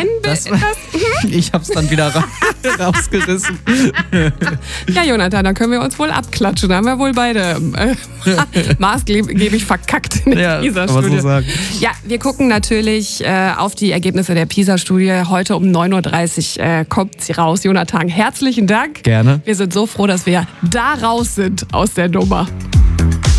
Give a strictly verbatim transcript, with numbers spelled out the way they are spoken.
dein das, das, Ich hab's dann wieder ra rausgerissen. Ja, Jonathan, dann können wir uns wohl abklatschen. Da haben wir wohl beide äh, maßgeblich verkackt in der Ja, PISA-Studie. kann man so sagen. Ja, wir gucken natürlich äh, auf die Ergebnisse der PISA-Studie. Heute um neun Uhr dreißig äh, kommt sie raus. Jonathan, herzlichen Dank. Gerne. Wir sind so froh, dass wir da raus sind aus der Nummer.